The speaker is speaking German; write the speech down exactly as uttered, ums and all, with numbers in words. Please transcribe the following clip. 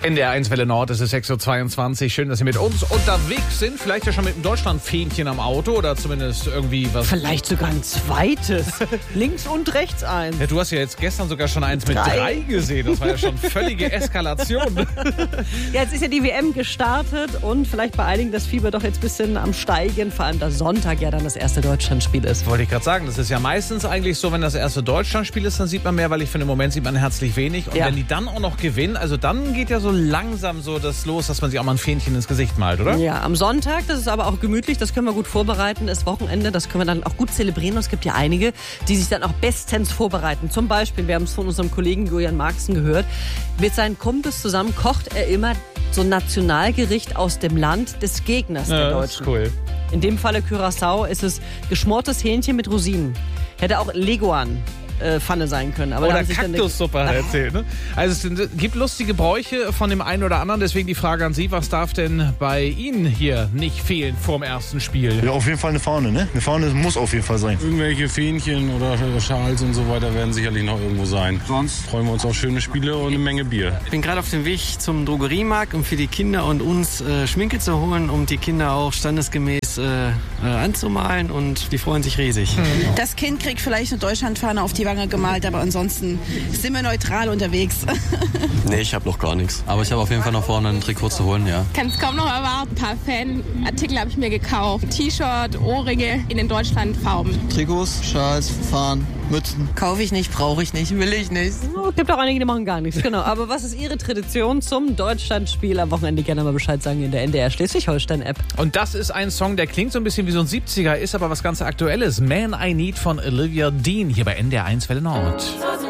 In der eins Welle Nord ist es sechs Uhr zweiundzwanzig. Schön, dass Sie mit uns unterwegs sind. Vielleicht ja schon mit einem Deutschlandfähnchen am Auto oder zumindest irgendwie was. Vielleicht sogar ein zweites. Links und rechts eins. Ja, du hast ja jetzt gestern sogar schon eins mit drei, drei gesehen. Das war ja schon völlige Eskalation. Ja, jetzt ist ja die W M gestartet und vielleicht bei einigen das Fieber doch jetzt ein bisschen am Steigen. Vor allem, da Sonntag ja dann das erste Deutschlandspiel ist. Wollte ich gerade sagen. Das ist ja meistens eigentlich so, wenn das erste Deutschlandspiel ist, dann sieht man mehr, weil ich finde, im Moment sieht man herzlich wenig. Und ja. wenn die dann auch noch gewinnen, also dann geht ja so langsam so das los, dass man sich auch mal ein Fähnchen ins Gesicht malt, oder? Ja, am Sonntag, das ist aber auch gemütlich, das können wir gut vorbereiten, ist Wochenende, das können wir dann auch gut zelebrieren. Es gibt ja einige, die sich dann auch bestens vorbereiten. Zum Beispiel, wir haben es von unserem Kollegen Julian Marxen gehört, mit seinen Kumpels zusammen kocht er immer so ein Nationalgericht aus dem Land des Gegners ja, der Deutschen. Das ist cool. In dem Falle Curaçao ist es geschmortes Hähnchen mit Rosinen. Hätte auch Leguan Äh, Pfanne sein können. Aber oder Kaktussuppe hat er erzählt. Ne? Also es gibt lustige Bräuche von dem einen oder anderen. Deswegen die Frage an Sie, was darf denn bei Ihnen hier nicht fehlen vorm ersten Spiel? Ja, auf jeden Fall eine Fahne. Ne? Eine Fahne muss auf jeden Fall sein. Irgendwelche Fähnchen oder Schals und so weiter werden sicherlich noch irgendwo sein. Sonst freuen wir uns auf schöne Spiele und eine Menge Bier. Ich bin gerade auf dem Weg zum Drogeriemarkt, um für die Kinder und uns äh, Schminke zu holen, um die Kinder auch standesgemäß äh, äh, anzumalen, und die freuen sich riesig. Das Kind kriegt vielleicht eine Deutschlandfahne auf die Wange gemalt, aber ansonsten sind wir neutral unterwegs. Nee, ich habe noch gar nichts. Aber ich habe auf jeden Fall noch vorne ein Trikot zu holen, ja. Kann es kaum noch erwarten. Ein paar Fanartikel habe ich mir gekauft. T-Shirt, Ohrringe in den Deutschlandfarben. Trikots, Schals, Fahnen, Mützen. Kaufe ich nicht, brauche ich nicht, will ich nicht. Oh, gibt auch einige, die machen gar nichts. Genau. Aber was ist Ihre Tradition zum Deutschlandspiel am Wochenende? Gerne mal Bescheid sagen in der N D R Schleswig-Holstein-App. Und das ist ein Song, der klingt so ein bisschen wie so ein siebziger, ist aber was ganz Aktuelles. Man I Need von Olivia Dean hier bei N D R eins Welle Nord.